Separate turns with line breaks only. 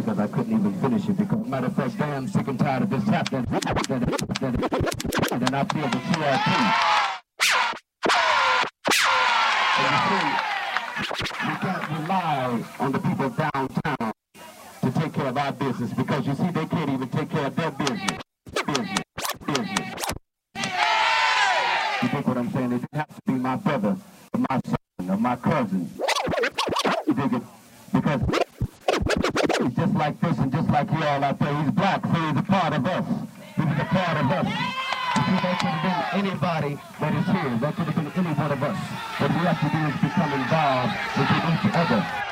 because I couldn't even finish it. Because, matter of fact, damn sick and tired of this happening. And I feel the TRT. And you see, we can't rely on the people downtown to take care of our business because you see, they can't even take care of their business. Business. You think what I'm saying? It has to be my brother, or my son, or my cousin. You dig it? Because he's just like this and just like you all out there. He's black, so he's a part of us. He's a part of us. You see, that could have been anybody that is here. That could have been any one of us. What we have to do is become involved with each other.